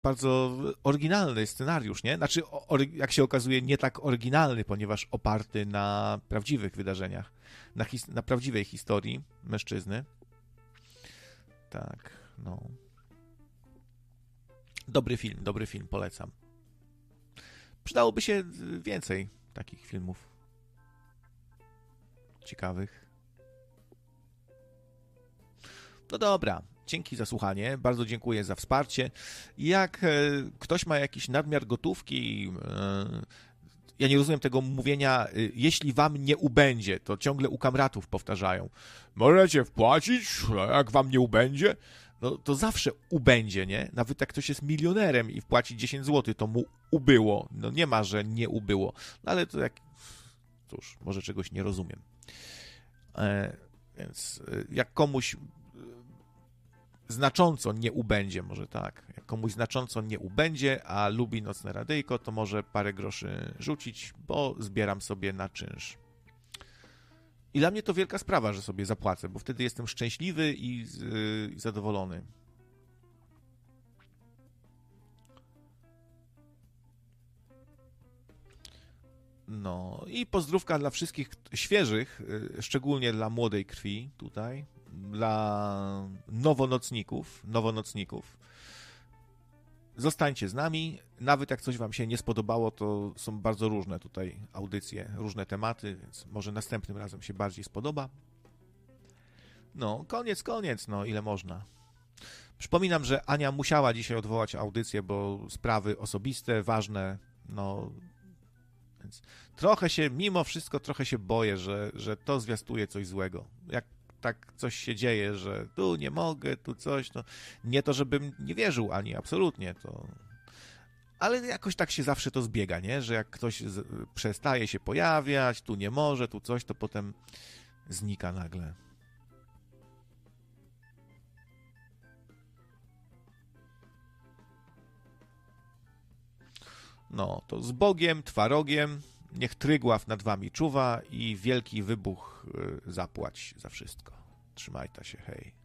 bardzo oryginalny scenariusz, nie? Znaczy, jak się okazuje, nie tak oryginalny, ponieważ oparty na prawdziwych wydarzeniach, na prawdziwej historii mężczyzny. Tak, no. Dobry film, polecam. Przydałoby się więcej takich filmów ciekawych. No dobra, dzięki za słuchanie, bardzo dziękuję za wsparcie. Jak ktoś ma jakiś nadmiar gotówki, ja nie rozumiem tego mówienia, jeśli wam nie ubędzie, to ciągle u kamratów powtarzają. Możecie wpłacić, jak wam nie ubędzie. No to zawsze ubędzie, nie? Nawet jak ktoś jest milionerem i wpłaci 10 zł, to mu ubyło. No nie ma, że nie ubyło. No ale to jak... Cóż, może czegoś nie rozumiem. Więc jak komuś znacząco nie ubędzie, może tak, jak komuś znacząco nie ubędzie, a lubi Nocne Radyjko, to może parę groszy rzucić, bo zbieram sobie na czynsz. I dla mnie to wielka sprawa, że sobie zapłacę, bo wtedy jestem szczęśliwy i zadowolony. No i pozdrówka dla wszystkich świeżych, szczególnie dla młodej krwi tutaj, dla nowonocników. Zostańcie z nami, nawet jak coś wam się nie spodobało, to są bardzo różne tutaj audycje, różne tematy, więc może następnym razem się bardziej spodoba. No, koniec, no ile można. Przypominam, że Ania musiała dzisiaj odwołać audycję, bo sprawy osobiste, ważne, no... Więc mimo wszystko trochę się boję, że to zwiastuje coś złego. Jak tak coś się dzieje, że tu nie mogę, tu coś, no nie to, żebym nie wierzył Ani, absolutnie, to... Ale jakoś tak się zawsze to zbiega, nie? Że jak ktoś przestaje się pojawiać, tu nie może, tu coś, to potem znika nagle. No, to z Bogiem, twarogiem, niech Trygław nad wami czuwa i wielki wybuch zapłać za wszystko. Trzymajta się, hej.